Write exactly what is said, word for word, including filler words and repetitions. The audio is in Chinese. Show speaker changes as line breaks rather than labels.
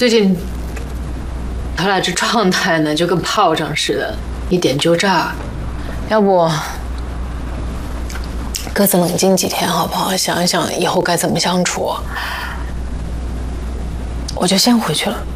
最近他俩这状态呢，就跟炮仗似的，一点就炸。要不各自冷静几天好不好？想一想以后该怎么相处。我就先回去了。